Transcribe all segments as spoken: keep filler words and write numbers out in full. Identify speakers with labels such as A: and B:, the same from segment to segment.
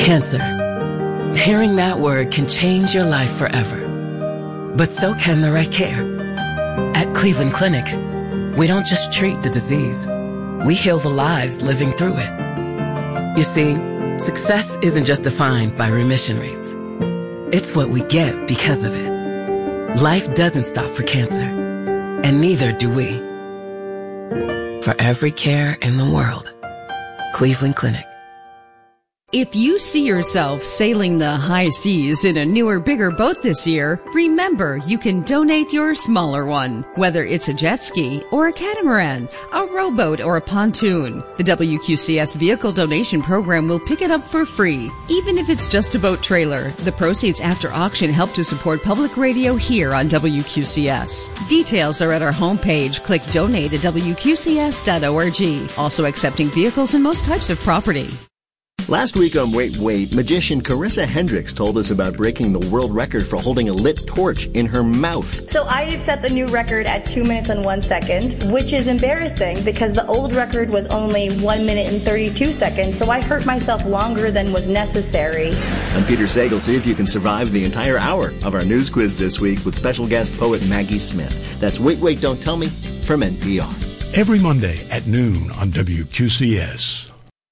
A: Cancer. Hearing that word can change your life forever. But so can the right care. At Cleveland Clinic, we don't just treat the disease. We heal the lives living through it. You see, success isn't just defined by remission rates. It's what we get because of it. Life doesn't stop for cancer, and neither do we. For every care in the world, Cleveland Clinic.
B: If you see yourself sailing the high seas in a newer, bigger boat this year, remember you can donate your smaller one, whether it's a jet ski or a catamaran, a rowboat or a pontoon. The W Q C S Vehicle Donation Program will pick it up for free, even if it's just a boat trailer. The proceeds after auction help to support public radio here on W Q C S. Details are at our homepage. Click donate at W Q C S dot org. Also accepting vehicles and most types of property.
C: Last week on Wait, Wait, magician Carissa Hendricks told us about breaking the world record for holding a lit torch in her mouth.
D: So I set the new record at two minutes and one second, which is embarrassing because the old record was only one minute and thirty-two seconds, so I hurt myself longer than was necessary.
C: I'm Peter Sagal. See if you can survive the entire hour of our news quiz this week with special guest poet Maggie Smith. That's Wait, Wait, Don't Tell Me from N P R.
E: Every Monday at noon on W Q C S.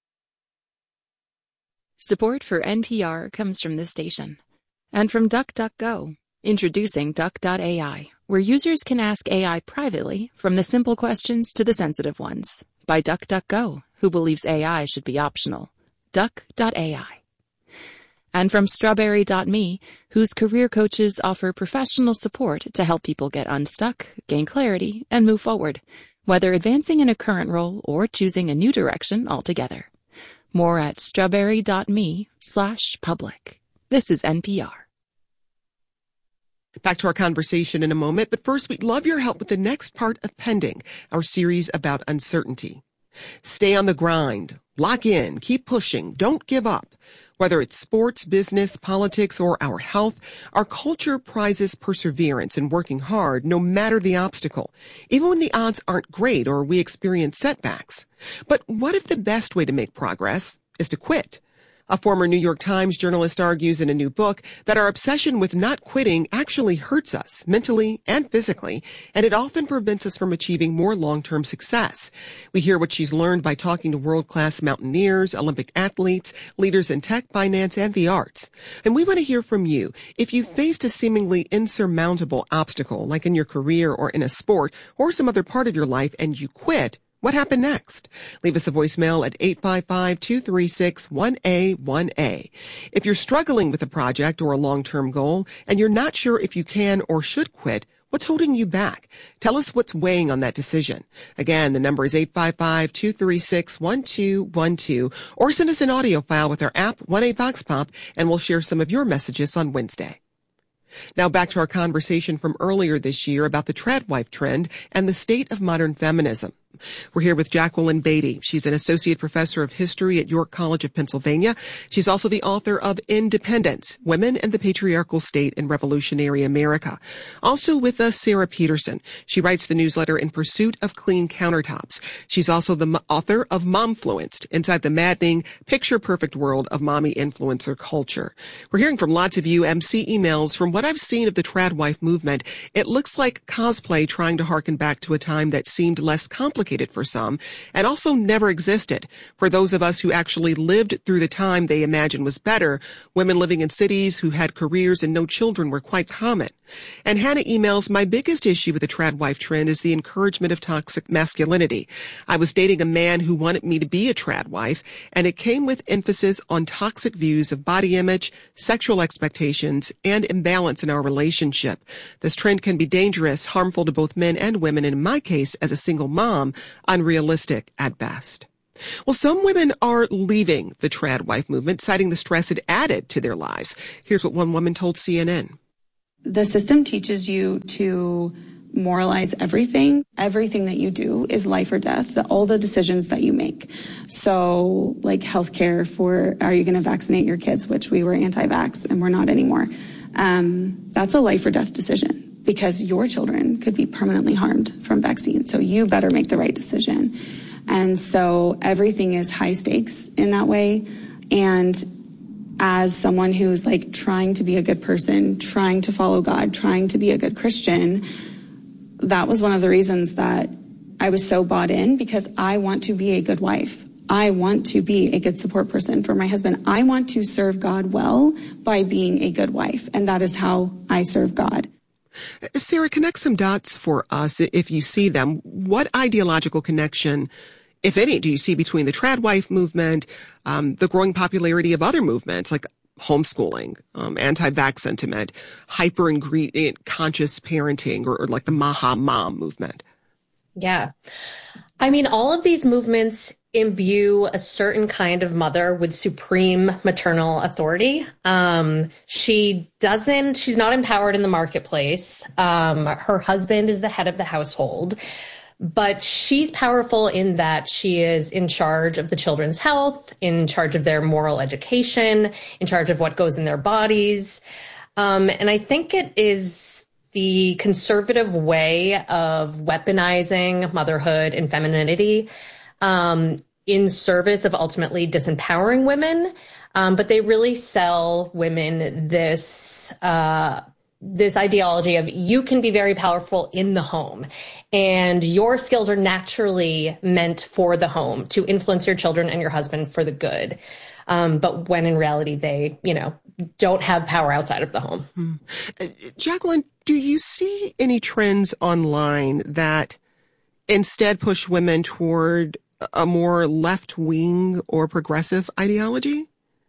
F: Support for N P R comes from this station. And from DuckDuckGo, introducing Duck dot A I, where users can ask A I privately from the simple questions to the sensitive ones. By DuckDuckGo, who believes A I should be optional. Duck dot A I. And from Strawberry dot me, whose career coaches offer professional support to help people get unstuck, gain clarity, and move forward, whether advancing in a current role or choosing a new direction altogether. More at strawberry dot me slash public. This is N P R.
G: Back to our conversation in a moment, but first we'd love your help with the next part of Pending, our series about uncertainty. Stay on the grind. Lock in. Keep pushing. Don't give up. Whether it's sports, business, politics, or our health, our culture prizes perseverance and working hard no matter the obstacle, even when the odds aren't great or we experience setbacks. But what if the best way to make progress is to quit? A former New York Times journalist argues in a new book that our obsession with not quitting actually hurts us mentally and physically, and it often prevents us from achieving more long-term success. We hear what she's learned by talking to world-class mountaineers, Olympic athletes, leaders in tech, finance, and the arts. And we want to hear from you. If you faced a seemingly insurmountable obstacle, like in your career or in a sport or some other part of your life, and you quit, what happened next? Leave us a voicemail at eight five five, two three six, one A one A. If you're struggling with a project or a long-term goal and you're not sure if you can or should quit, what's holding you back? Tell us what's weighing on that decision. Again, the number is eight five five, two three six, one two one two, or send us an audio file with our app, one A Vox Pop, and we'll share some of your messages on Wednesday. Now back to our conversation from earlier this year about the tradwife trend and the state of modern feminism. We're here with Jacqueline Beatty. She's an associate professor of history at York College of Pennsylvania. She's also the author of Independence, Women and the Patriarchal State in Revolutionary America. Also with us, Sarah Peterson. She writes the newsletter In Pursuit of Clean Countertops. She's also the author of Momfluenced, Inside the Maddening, Picture-Perfect World of Mommy Influencer Culture. We're hearing from lots of you M C emails. From what I've seen of the tradwife movement, it looks like cosplay trying to harken back to a time that seemed less complicated for some, and also never existed. For those of us who actually lived through the time they imagined was better, women living in cities who had careers and no children were quite common. And Hannah emails, my biggest issue with the tradwife trend is the encouragement of toxic masculinity. I was dating a man who wanted me to be a tradwife, and it came with emphasis on toxic views of body image, sexual expectations, and imbalance in our relationship. This trend can be dangerous, harmful to both men and women, and in my case, as a single mom, unrealistic at best. Well, some women are leaving the tradwife movement, citing the stress it added to their lives. Here's what one woman told C N N.
H: The system teaches you to moralize everything. Everything that you do is life or death, the, all the decisions that you make. So like healthcare for, are you going to vaccinate your kids, which we were anti-vax and we're not anymore. Um, that's a life or death decision because your children could be permanently harmed from vaccines. So you better make the right decision. And so everything is high stakes in that way. And as someone who's like trying to be a good person, trying to follow God, trying to be a good Christian, that was one of the reasons that I was so bought in, because I want to be a good wife. I want to be a good support person for my husband. I want to serve God well by being a good wife. And that is how I serve God.
G: Sarah, connect some dots for us if you see them. What ideological connection, if any, do you see between the trad wife movement, um, the growing popularity of other movements like homeschooling, um, anti-vax sentiment, hyper-ingredient conscious parenting, or, or like the Maha Mom movement?
I: Yeah. I mean, all of these movements imbue a certain kind of mother with supreme maternal authority. Um, she doesn't, she's not empowered in the marketplace. Um, her husband is the head of the household, but she's powerful in that she is in charge of the children's health, in charge of their moral education, in charge of what goes in their bodies. Um, and I think it is the conservative way of weaponizing motherhood and femininity Um, in service of ultimately disempowering women. Um, but they really sell women this, uh, this ideology of you can be very powerful in the home and your skills are naturally meant for the home to influence your children and your husband for the good. Um, but when in reality, they, you know, don't have power outside of the home.
G: Hmm. Uh, Jacqueline, do you see any trends online that instead push women toward a more left-wing or progressive ideology?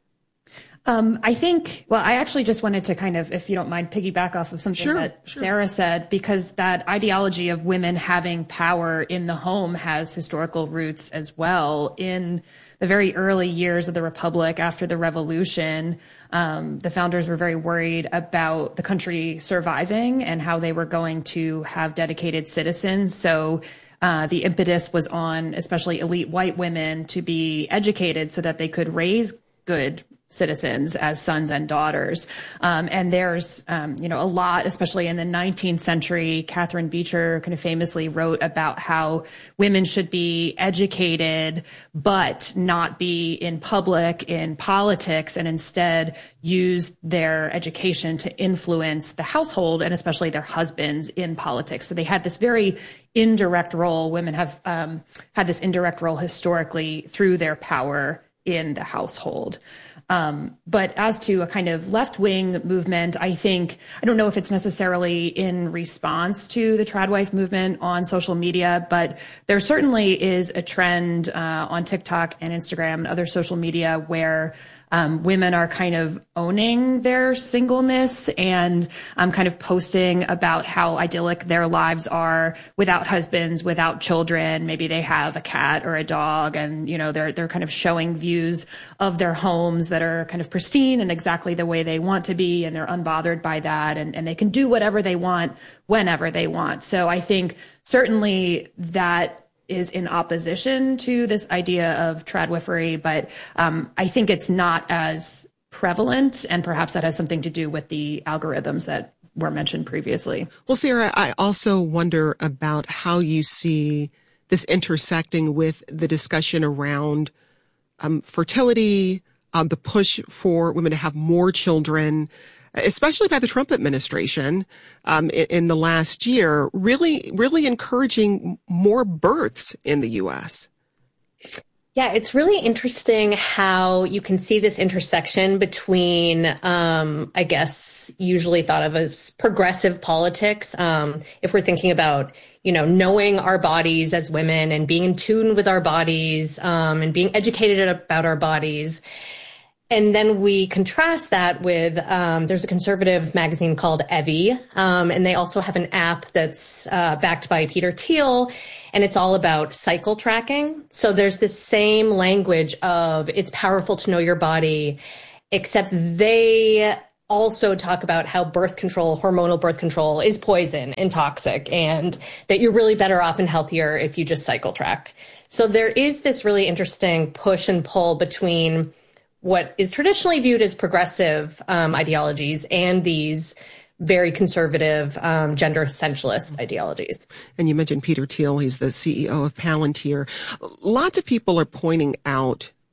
J: Um, I think, well, I actually just wanted to kind of, if you don't mind, piggyback off of something
G: sure,
J: that
G: sure.
J: Sarah said, because that ideology of women having power in the home has historical roots as well. In the very early years of the Republic after the Revolution, um, the founders were very worried about the country surviving and how they were going to have dedicated citizens. So Uh, the impetus was on especially elite white women to be educated so that they could raise good citizens as sons and daughters. Um, and there's, um, you know, a lot, especially in the nineteenth century, Catherine Beecher kind of famously wrote about how women should be educated, but not be in public in politics, and instead use their education to influence the household and especially their husbands in politics. So they had this very indirect role. Women have um, had this indirect role historically through their power in the household. Um, but as to a kind of left-wing movement, I think, I don't know if it's necessarily in response to the tradwife movement on social media, but there certainly is a trend uh, on TikTok and Instagram and other social media where Um, women are kind of owning their singleness and um, kind of posting about how idyllic their lives are without husbands, without children. Maybe they have a cat or a dog, and you know they're they're kind of showing views of their homes that are kind of pristine and exactly the way they want to be, and they're unbothered by that, and, and they can do whatever they want whenever they want. So I think certainly that is in opposition to this idea of tradwifery, but um, I think it's not as prevalent, and perhaps that has something to do with the algorithms that were mentioned previously.
G: Well, Sarah, I also wonder about how you see this intersecting with the discussion around um, fertility, um, the push for women to have more children, especially by the Trump administration um, in, in the last year, really, really encouraging more births in the U S.
I: Yeah, it's really interesting how you can see this intersection between, um, I guess, usually thought of as progressive politics. Um, if we're thinking about, you know, knowing our bodies as women and being in tune with our bodies um, and being educated about our bodies. And then we contrast that with, um, there's a conservative magazine called Evie, um, and they also have an app that's uh, backed by Peter Thiel, and it's all about cycle tracking. So there's this same language of it's powerful to know your body, except they also talk about how birth control, hormonal birth control is poison and toxic, and that you're really better off and healthier if you just cycle track. So there is this really interesting push and pull between what is traditionally viewed as progressive um, ideologies and these very conservative um, gender essentialist ideologies.
G: And you mentioned Peter Thiel. He's the C E O of Palantir. Lots of people are pointing out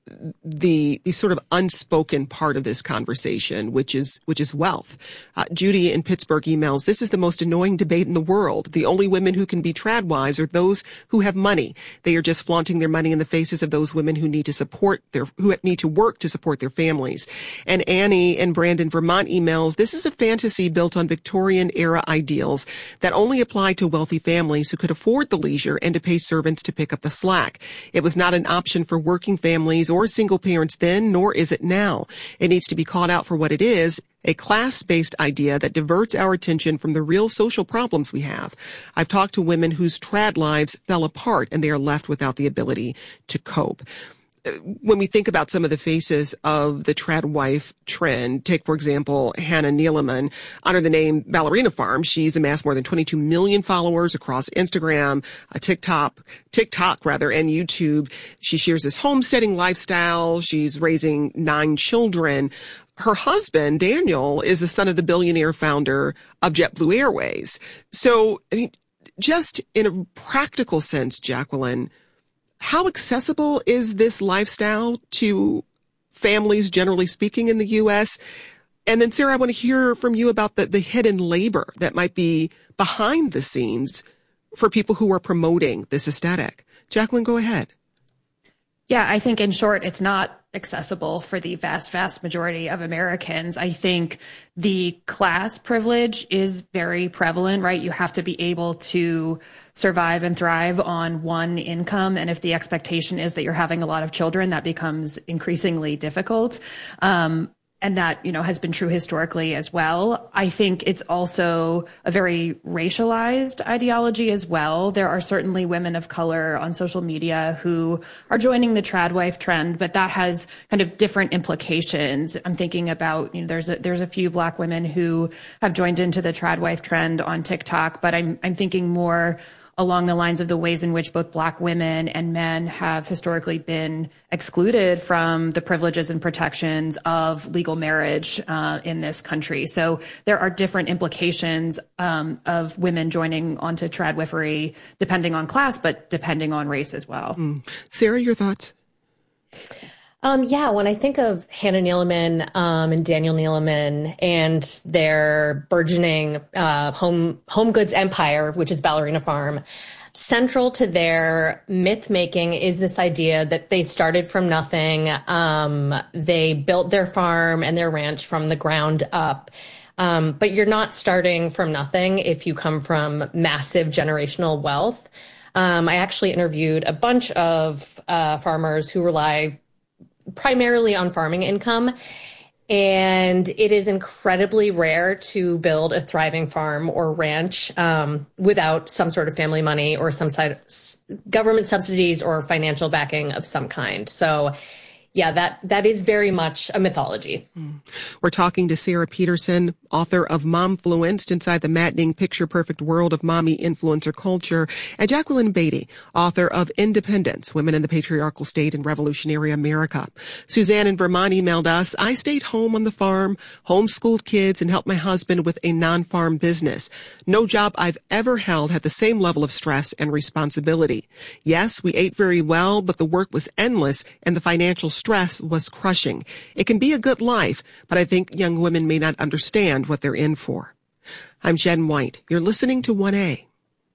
G: the the sort of unspoken part of this conversation, which is which is wealth. Uh, Judy in Pittsburgh emails, "This is the most annoying debate in the world. The only women who can be trad wives are those who have money. They are just flaunting their money in the faces of those women who need to support their who need to work to support their families." And Annie in Brandon, Vermont emails, "This is a fantasy built on Victorian era ideals that only apply to wealthy families who could afford the leisure and to pay servants to pick up the slack. It was not an option for working families or single parents then, nor is it now. It needs to be called out for what it is, a class-based idea that diverts our attention from the real social problems we have. I've talked to women whose trad lives fell apart and they are left without the ability to cope." When we think about some of the faces of the trad wife trend, take, for example, Hannah Neeleman. Under the name Ballerina Farm, she's amassed more than twenty-two million followers across Instagram, uh, TikTok, TikTok rather, and YouTube. She shares this homesteading lifestyle. She's raising nine children. Her husband, Daniel, is the son of the billionaire founder of JetBlue Airways. So, I mean, just in a practical sense, Jacqueline, how accessible is this lifestyle to families, generally speaking, in the U S? And then, Sarah, I want to hear from you about the, the hidden labor that might be behind the scenes for people who are promoting this aesthetic. Jacqueline, go ahead.
J: Yeah, I think in short, it's not accessible for the vast, vast majority of Americans. I think the class privilege is very prevalent, right? You have to be able to survive and thrive on one income. And if the expectation is that you're having a lot of children, that becomes increasingly difficult. Um, and that, you know, has been true historically as well. I think it's also a very racialized ideology as well. There are certainly women of color on social media who are joining the trad wife trend, but that has kind of different implications. I'm thinking about, you know, there's a, there's a few Black women who have joined into the trad wife trend on TikTok, but I'm, I'm thinking more along the lines of the ways in which both Black women and men have historically been excluded from the privileges and protections of legal marriage uh, in this country. So there are different implications um, of women joining onto tradwifery depending on class, but depending on race as well.
G: Mm. Sarah, your thoughts?
I: Um, yeah, when I think of Hannah Neeleman um, and Daniel Neeleman and their burgeoning uh, home home goods empire, which is Ballerina Farm, central to their myth making is this idea that they started from nothing. Um, they built their farm and their ranch from the ground up. Um, but you're not starting from nothing if you come from massive generational wealth. Um, I actually interviewed a bunch of uh, farmers who rely primarily on farming income. And it is incredibly rare to build a thriving farm or ranch um, without some sort of family money or some side government subsidies or financial backing of some kind. So yeah, that that is very much a mythology.
G: Mm. We're talking to Sarah Peterson, author of Momfluenced, Inside the Maddening Picture Perfect World of Mommy Influencer Culture, and Jacqueline Beatty, author of Independence, Women in the Patriarchal State in Revolutionary America. Suzanne in Vermont emailed us, "I stayed home on the farm, homeschooled kids, and helped my husband with a non-farm business. No job I've ever held had the same level of stress and responsibility. Yes, we ate very well, but the work was endless and the financial stress was crushing. It can be a good life, but I think young women may not understand what they're in for." I'm Jen White. You're listening to one A.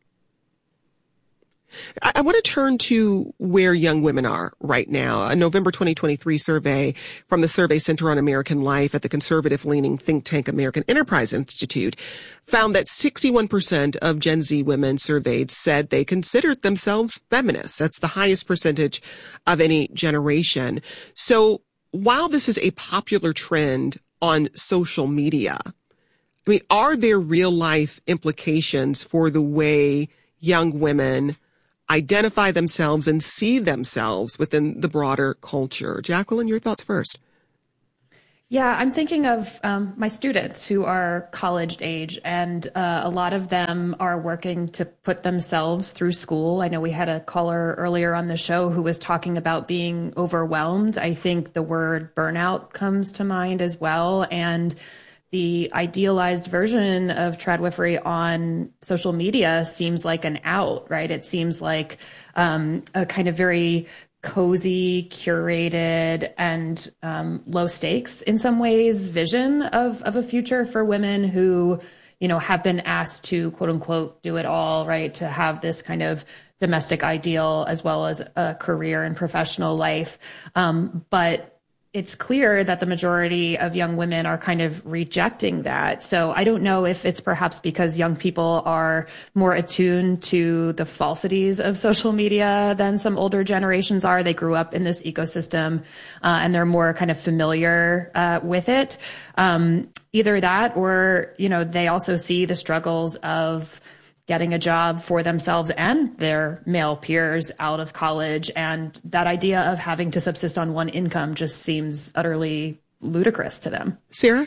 G: I, I want to turn to where young women are right now. A November twenty twenty-three survey from the Survey Center on American Life at the conservative-leaning think tank American Enterprise Institute found that sixty-one percent of Gen Z women surveyed said they considered themselves feminists. That's the highest percentage of any generation. So while this is a popular trend on social media, I mean, are there real-life implications for the way young women identify themselves and see themselves within the broader culture? Jacqueline, your thoughts first.
J: Yeah, I'm thinking of um, my students who are college age, and uh, a lot of them are working to put themselves through school. I know we had a caller earlier on the show who was talking about being overwhelmed. I think the word burnout comes to mind as well. And the idealized version of tradwifery on social media seems like an out, right? It seems like um, a kind of very cozy, curated, and um, low stakes in some ways vision of, of a future for women who, you know, have been asked to quote unquote do it all, right? To have this kind of domestic ideal as well as a career and professional life. Um, but it's clear that the majority of young women are kind of rejecting that. So I don't know if it's perhaps because young people are more attuned to the falsities of social media than some older generations are. They grew up in this ecosystem, uh, and they're more kind of familiar uh, with it. Um, either that or, you know, they also see the struggles of getting a job for themselves and their male peers out of college. And that idea of having to subsist on one income just seems utterly ludicrous to them.
G: Sarah?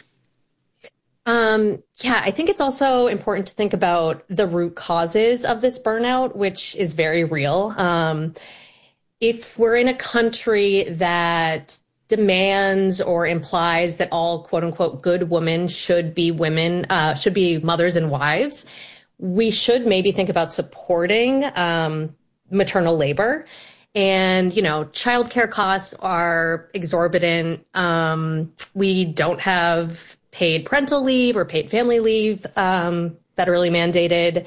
I: Um, yeah, I think it's also important to think about the root causes of this burnout, which is very real. Um, if we're in a country that demands or implies that all quote unquote good women should be women, uh, should be mothers and wives, we should maybe think about supporting um, maternal labor. And, you know, childcare costs are exorbitant. Um, we don't have paid parental leave or paid family leave, um, federally mandated.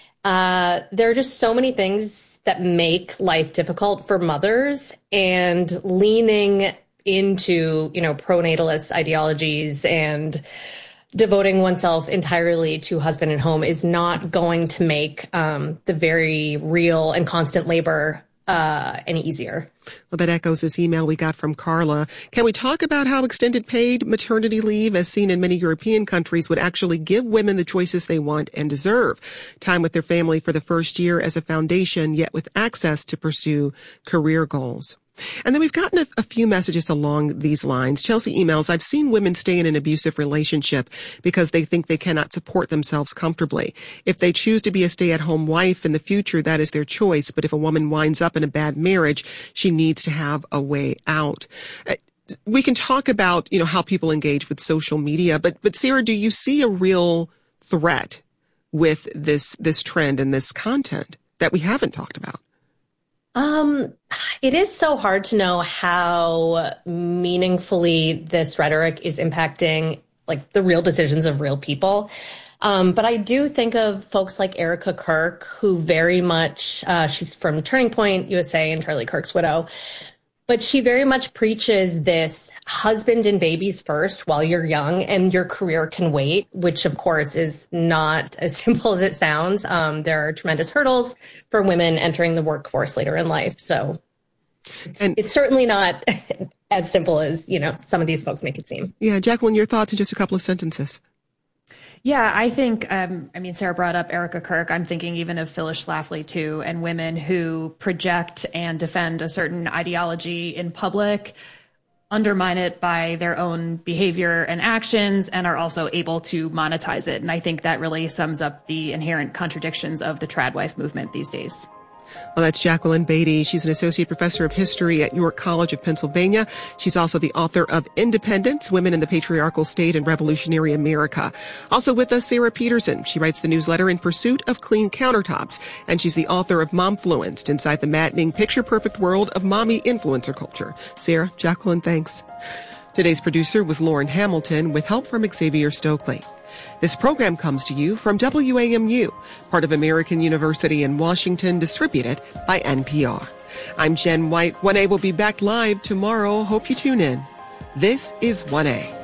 I: Uh, there are just so many things that make life difficult for mothers, and leaning into, you know, pronatalist ideologies and devoting oneself entirely to husband and home is not going to make um, the very real and constant labor uh, any easier.
G: Well, that echoes this email we got from Carla. Can we talk about how extended paid maternity leave, as seen in many European countries, would actually give women the choices they want and deserve? Time with their family for the first year as a foundation, yet with access to pursue career goals. And then we've gotten a, a few messages along these lines. Chelsea emails, I've seen women stay in an abusive relationship because they think they cannot support themselves comfortably. If they choose to be a stay-at-home wife in the future, that is their choice. But if a woman winds up in a bad marriage, she needs to have a way out. Uh, we can talk about, you know, how people engage with social media, but, but Sarah, do you see a real threat with this, this trend and this content that we haven't talked about?
I: Um, it is so hard to know how meaningfully this rhetoric is impacting like the real decisions of real people. Um, but I do think of folks like Erica Kirk, who very much, uh, she's from Turning Point U S A and Charlie Kirk's widow, but she very much preaches this husband and babies first while you're young and your career can wait, which of course is not as simple as it sounds. Um, there are tremendous hurdles for women entering the workforce later in life. So it's, and, it's certainly not as simple as, you know, some of these folks make it seem.
G: Yeah. Jacqueline, your thoughts in just a couple of sentences.
J: Yeah, I think, um, I mean, Sarah brought up Erica Kirk. I'm thinking even of Phyllis Schlafly, too, and women who project and defend a certain ideology in public, undermine it by their own behavior and actions, and are also able to monetize it. And I think that really sums up the inherent contradictions of the tradwife movement these days.
G: Well, that's Jacqueline Beatty. She's an associate professor of history at York College of Pennsylvania. She's also the author of Independence, Women in the Patriarchal State and Revolutionary America. Also with us, Sarah Peterson. She writes the newsletter In Pursuit of Clean Countertops, and she's the author of Momfluenced, Inside the Maddening Picture-Perfect World of Mommy Influencer Culture. Sarah, Jacqueline, thanks. Today's producer was Lauren Hamilton with help from Xavier Stokely. This program comes to you from W A M U, part of American University in Washington, distributed by N P R. I'm Jen White. one A will be back live tomorrow. Hope you tune in. This is one A.